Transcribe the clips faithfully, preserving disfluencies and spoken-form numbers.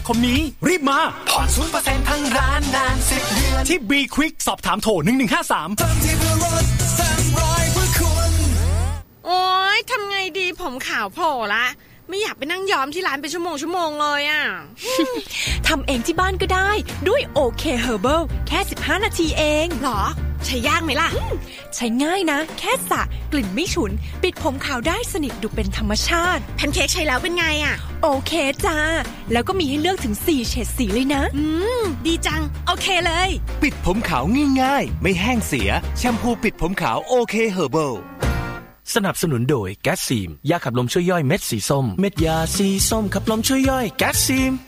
คมนี้รีบมาผ่อน ศูนย์เปอร์เซ็นต์ ทั้งร้านนานสิบเดือนที่ B Quick สอบถามโทรหนึ่งหนึ่งห้าสามเติมที่เพื่อลดแสนร้อยเพื่อคุณโอ๊ยทำไงดีผมขาวโผล่ละไม่อยากไปนั่งย้อมที่ร้านเป็นชั่วโมงชั่วโมงเลยอ่ะทำเองที่บ้านก็ได้ด้วยโอเคเฮอร์เบิลแค่สิบห้านาทีเองหรอใช้ยากไหมล่ะใช้ง่ายนะแค่สระกลิ่นไม่ฉุนปิดผมขาวได้สนิทดูเป็นธรรมชาติแพนเค้กใช้แล้วเป็นไงอ่ะโอเคจ้าแล้วก็มีให้เลือกถึงสี่เฉดสีเลยนะอืมดีจังโอเคเลยปิดผมขาวง่ายๆไม่แห้งเสียแชมพูปิดผมขาวโอเคเฮอร์เบิลสนับสนุนโดยแก๊สซีมยาขับลมช่วยย่อยเม็ดสีส้มเม็ดยาสีส้มขับลมช่วยย่อยแก๊สซีม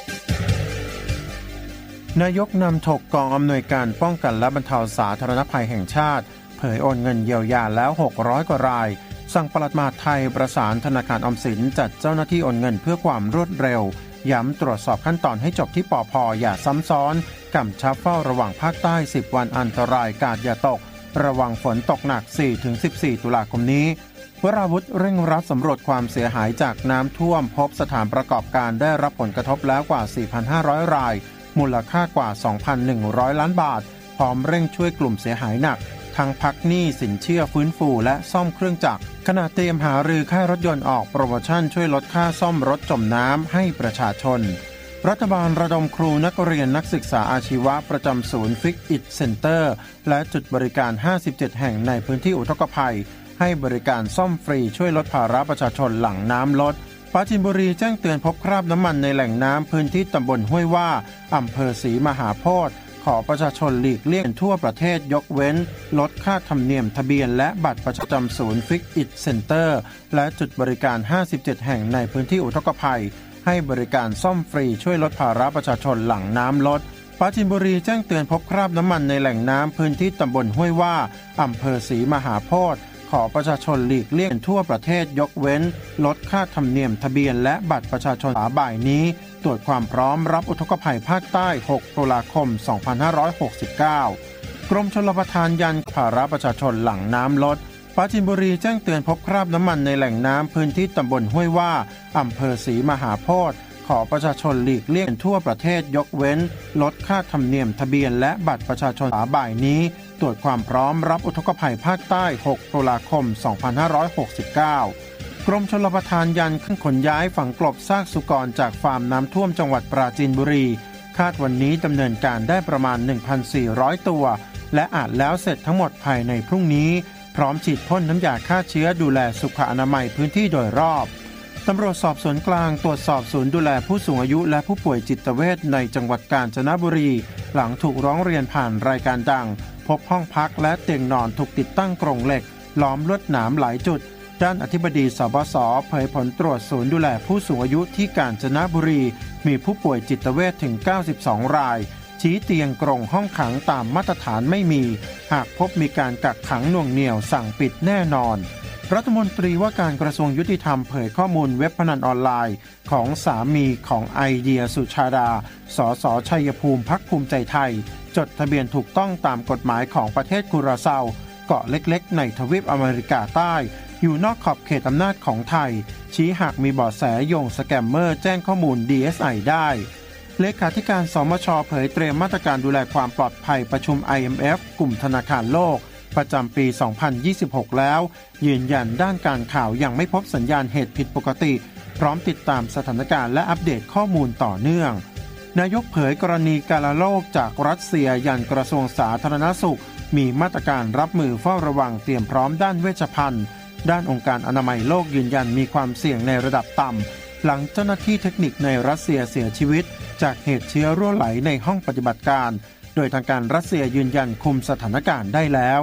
นายกนำถกกองอำนวยการป้องกันและบรรเทาสาธารณภัยแห่งชาติเผยโอนเงินเยียวยาแล้วหกร้อยกว่ารายสั่งปลัดมหาดไทยประสานธนาคารออมสินจัดเจ้าหน้าที่โอนเงินเพื่อความรวดเร็วย้ำตรวจสอบขั้นตอนให้จบที่ปภ.อย่าซ้ำซ้อนกำชับเฝ้าระวังภาคใต้สิบวันอันตรายกาดอย่าตกระวังฝนตกหนัก สี่ถึงสิบสี่ ตุลาคมนี้วราวุธเร่งรัดสำรวจความเสียหายจากน้ำท่วมพบสถานประกอบการได้รับผลกระทบแล้วกว่า สี่พันห้าร้อย รายมูลค่ากว่า สองพันหนึ่งร้อย ล้านบาทพร้อมเร่งช่วยกลุ่มเสียหายหนักทั้งพักหนี้สินเชื่อฟื้นฟูและซ่อมเครื่องจักรขณะเตรียมหารือค่ายรถยนต์ออกโปรโมชั่นช่วยลดค่าซ่อมรถจมน้ำให้ประชาชนรัฐบาลระดมครูนักเรียนนักศึกษาอาชีวะประจำศูนย์ฟิกอิทเซ็นเตอร์และจุดบริการห้าสิบเจ็ดแห่งในพื้นที่อุทกภัยให้บริการซ่อมฟรีช่วยลดภาระประชาชนหลังน้ำลดปราจีนบุรีแจ้งเตือนพบคราบน้ำมันในแหล่งน้ำพื้นที่ตำบลห้วยว่าอำเภอศรีมหาโพธิ์ขอประชาชนหลีกเลี่ยงทั่วประเทศยกเว้นลดค่าธรรมเนียมทะเบียนและบัตรประจำศูนย์ฟิกอิทเซ็นเตอร์และจุดบริการห้าสิบเจ็ดแห่งในพื้นที่อุทกภัยให้บริการซ่อมฟรีช่วยลดภาระประชาชนหลังน้ำลดปราจีนบุรีแจ้งเตือนพบคราบน้ำมันในแหล่งน้ำพื้นที่ตำบลห้วยว่าอำเภอศรีมหาโพธิ์ขอประชาชนหลีกเลี่ยงทั่วประเทศยกเว้นลดค่าธรรมเนียมทะเบียนและบัตรประชาชนบ่ายนี้ตรวจความพร้อมรับอุทกภัยภาคใต้หกตุลาคมสองพันห้าร้อยหกสิบเก้ากรมชลประทานยันภาระประชาชนหลังน้ำลดปราจีนบุรีแจ้งเตือนพบคราบน้ำมันในแหล่งน้ำพื้นที่ตำบลห้วยว่าอำเภอศรีมหาโพธิ์ขอประชาชนหลีกเลี่ยงทั่วประเทศยกเว้นลดค่าธรรมเนียมทะเบียนและบัตรประชาชนบ่ายนี้ตรวจความพร้อมรับอุทกภัยภาคใต้หกตุลาคมสองพันห้าร้อยหกสิบเก้ากรมชลประทานยันขึ้นขนย้ายฝังกลบซากสุกรจากฟาร์มน้ำท่วมจังหวัดปราจีนบุรีคาดวันนี้ดำเนินการได้ประมาณ หนึ่งพันสี่ร้อย ตัวและอาจแล้วเสร็จทั้งหมดภายในพรุ่งนี้พร้อมฉีดพ่นน้ำยาฆ่าเชื้อดูแลสุขอนามัยพื้นที่โดยรอบตำรวจสอบสวนกลางตรวจสอบศูนย์ดูแลผู้สูงอายุและผู้ป่วยจิตเวชในจังหวัดกาญจนบุรีหลังถูกร้องเรียนผ่านรายการดังพบห้องพักและเตียงนอนถูกติดตั้งกรงเหล็กล้อมลวดหนามหลายจุดด้านอธิบดีสบสเผยผลตรวจศูนย์ดูแลผู้สูงอายุที่กาญจนบุรีมีผู้ป่วยจิตเวชถึงเก้าสิบสองรายชี้เตียงกรงห้องขังตามมาตรฐานไม่มีหากพบมีการกักขังหน่วงเหนี่ยวสั่งปิดแน่นอนรัฐมนตรีว่าการกระทรวงยุติธรรมเผยข้อมูลเว็บพนันออนไลน์ของสามีของไอเดียสุชาดาสสชัยภูมิพรรคภูมิใจไทยจดทะเบียนถูกต้องตามกฎหมายของประเทศกุราเซาเกาะเล็กๆในทวีปอเมริกาใต้อยู่นอกขอบเขตอำนาจของไทยชี้หากมีเบาะแสโยงสแกมเมอร์แจ้งข้อมูล ดี เอส ไอ ได้เลขาธิการสมช.เผยเตรียมมาตรการดูแลความปลอดภัยประชุม ไอ เอ็ม เอฟ กลุ่มธนาคารโลกประจำปี สองพันยี่สิบหก แล้วยืนยันด้านการข่าวยังไม่พบสัญญาณเหตุผิดปกติพร้อมติดตามสถานการณ์และอัปเดตข้อมูลต่อเนื่องนายกเผยกรณีกาฬโรคจากรัสเซียยันกระทรวงสาธารณสุขมีมาตรการรับมือเฝ้าระวังเตรียมพร้อมด้านเวชภัณฑ์ด้านองค์การอนามัยโลกยืนยันมีความเสี่ยงในระดับต่ำหลังเจ้าหน้าที่เทคนิคในรัสเซียเสียชีวิตจากเหตุเชื้อรั่วไหลในห้องปฏิบัติการโดยทางการรัสเซียยืนยันคุมสถานการณ์ได้แล้ว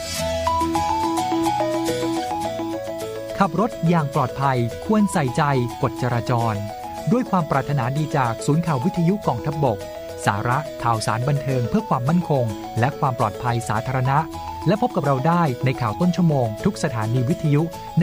ขับรถอย่างปลอดภัยควรใส่ใจกฎจราจรด้วยความปรารถนาดีจากศูนย์ข่าววิทยุกองทัพบกสาระข่าวสารบันเทิงเพื่อความมั่นคงและความปลอดภัยสาธารณะและพบกับเราได้ในข่าวต้นชั่วโมงทุกสถานีวิทยุ